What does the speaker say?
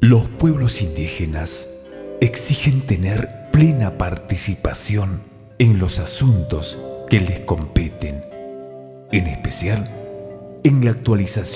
Los pueblos indígenas exigen tener plena participación en los asuntos que les competen, en especial en la actualización